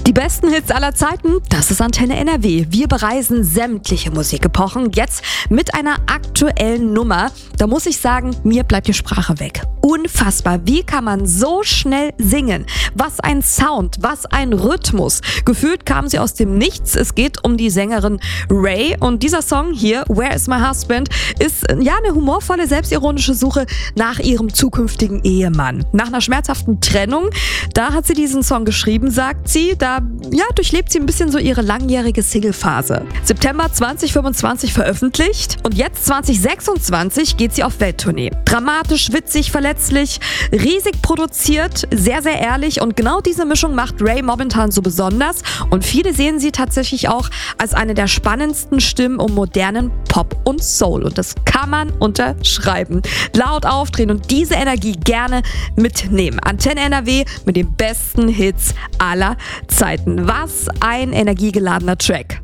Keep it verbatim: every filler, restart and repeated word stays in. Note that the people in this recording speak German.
Die besten Hits aller Zeiten, das ist Antenne N R W. Wir bereisen sämtliche Musikepochen, jetzt mit einer aktuellen Nummer. Da muss ich sagen, mir bleibt die Sprache weg. Unfassbar, wie kann man so schnell singen? Was ein Sound, was ein Rhythmus. Gefühlt kam sie aus dem Nichts. Es geht um die Sängerin Raye und dieser Song hier, Where is my husband, ist ja eine humorvolle, selbstironische Suche nach ihrem zukünftigen Ehemann. Nach einer schmerzhaften Trennung, da hat sie diesen Song geschrieben, sagt sie, da ja, durchlebt sie ein bisschen so ihre langjährige Single-Phase. September zwanzig fünfundzwanzig veröffentlicht und jetzt zwanzig sechsundzwanzig geht sie auf Welttournee. Dramatisch, witzig, verletzlich, riesig produziert, sehr, sehr ehrlich und genau diese Mischung macht Raye momentan so besonders und viele sehen sie tatsächlich auch als eine der spannendsten Stimmen um modernen Pop und Soul und das kann man unterschreiben. Laut aufdrehen und diese Energie gerne mitnehmen. Antenne N R W mit den besten Hits aller Zeiten. Was ein energiegeladener Track.